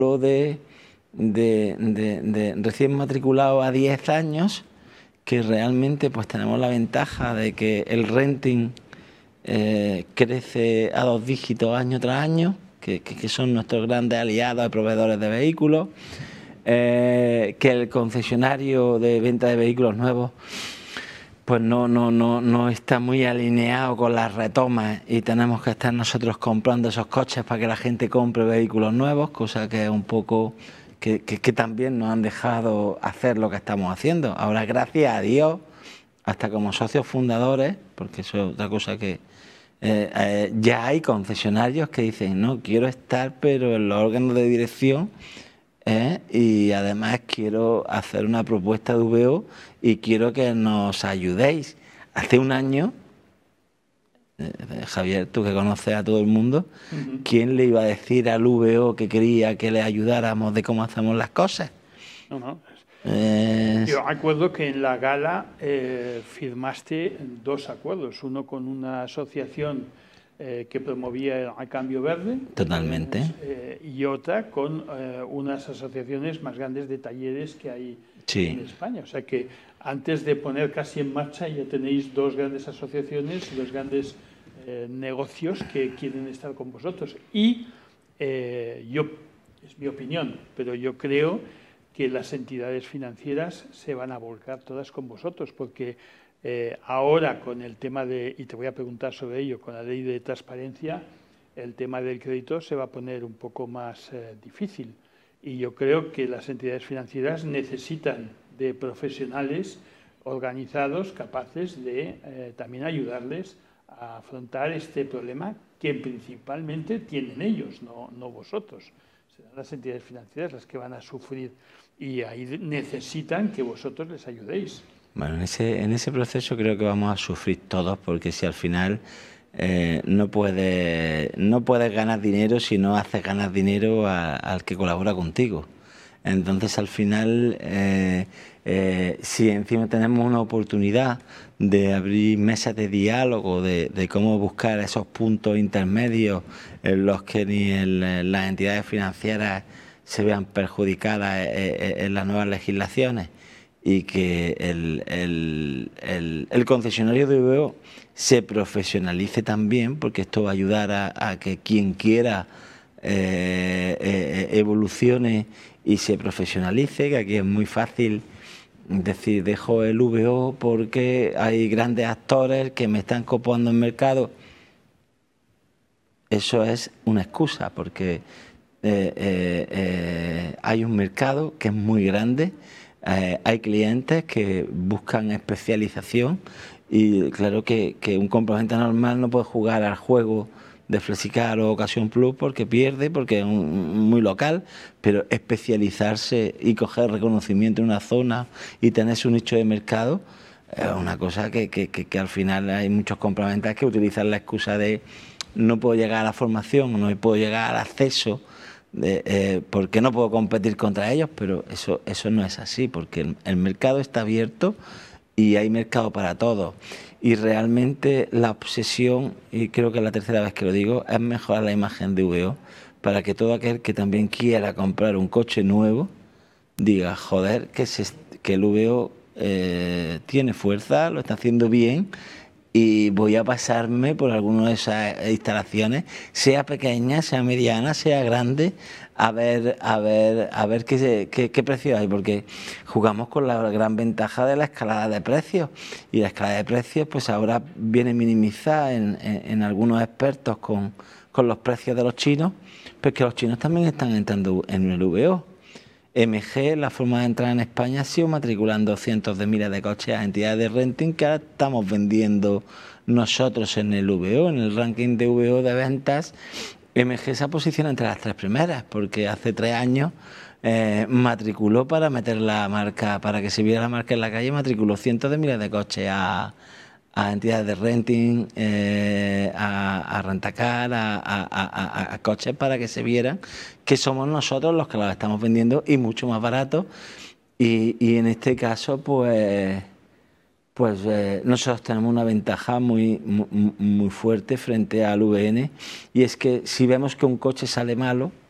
de recién matriculados a 10 años, que realmente pues tenemos la ventaja de que el renting crece a 2 dígitos año tras año, que son nuestros grandes aliados y proveedores de vehículos, que el concesionario de venta de vehículos nuevos pues no está muy alineado con las retomas y tenemos que estar nosotros comprando esos coches para que la gente compre vehículos nuevos, cosa que es un poco que también nos han dejado hacer lo que estamos haciendo. Ahora, gracias a Dios, hasta como socios fundadores, porque eso es otra cosa que ya hay concesionarios que dicen, no, quiero estar pero en los órganos de dirección, y además quiero hacer una propuesta de VO y quiero que nos ayudéis. Hace un año, Javier, tú que conoces a todo el mundo, ¿quién le iba a decir al VO que quería que le ayudáramos de cómo hacemos las cosas? No. Yo acuerdo que en la gala firmaste 2 acuerdos, uno con una asociación que promovía el cambio verde. Totalmente. Y otra con unas asociaciones más grandes de talleres que hay en España. O sea que antes de poner casi en marcha ya tenéis 2 grandes asociaciones, 2 grandes negocios que quieren estar con vosotros. Y yo, es mi opinión, pero yo creo que las entidades financieras se van a volcar todas con vosotros, porque ahora con el tema de, y te voy a preguntar sobre ello, con la ley de transparencia, el tema del crédito se va a poner un poco más difícil. Y yo creo que las entidades financieras necesitan de profesionales organizados, capaces de también ayudarles a afrontar este problema que principalmente tienen ellos, no vosotros. Serán las entidades financieras las que van a sufrir y ahí necesitan que vosotros les ayudéis. Bueno, en ese proceso creo que vamos a sufrir todos, porque si al final no puedes ganar dinero si no haces ganar dinero al que colabora contigo. Entonces al final, si encima tenemos una oportunidad de abrir mesas de diálogo, de cómo buscar esos puntos intermedios en los que ni las entidades financieras se vean perjudicadas en las nuevas legislaciones, y que el concesionario de VO se profesionalice también, porque esto va a ayudar a que quien quiera evolucione y se profesionalice, que aquí es muy fácil decir, dejo el VO porque hay grandes actores que me están copando el mercado. Eso es una excusa, porque hay un mercado que es muy grande. Hay clientes que buscan especialización y claro que un compraventa normal no puede jugar al juego de Flexicar o Ocasión Plus porque pierde, porque es muy local, pero especializarse y coger reconocimiento en una zona y tener su nicho de mercado es una cosa que al final hay muchos compraventas que utilizan la excusa de no puedo llegar a la formación, no puedo llegar al acceso, porque no puedo competir contra ellos, pero eso no es así, porque el mercado está abierto y hay mercado para todos. Y realmente la obsesión, y creo que es la tercera vez que lo digo, es mejorar la imagen de VO para que todo aquel que también quiera comprar un coche nuevo diga, joder, que el VO tiene fuerza, lo está haciendo bien, y voy a pasarme por alguna de esas instalaciones, sea pequeña, sea mediana, sea grande, a ver qué precios hay, porque jugamos con la gran ventaja de la escalada de precios, y la escalada de precios pues ahora viene minimizada en algunos expertos con los precios de los chinos, pero que los chinos también están entrando en el VO. MG, la forma de entrar en España ha sido matriculando cientos de miles de coches a entidades de renting que ahora estamos vendiendo nosotros en el VO, en el ranking de VO de ventas. MG se posiciona entre las 3 primeras, porque hace 3 años matriculó para meter la marca, para que se viera la marca en la calle, matriculó cientos de miles de coches a entidades de renting, a Rentacar, a coches, para que se vieran que somos nosotros los que los estamos vendiendo y mucho más barato. Y en este caso, pues nosotros tenemos una ventaja muy fuerte frente al VN, y es que si vemos que un coche sale malo,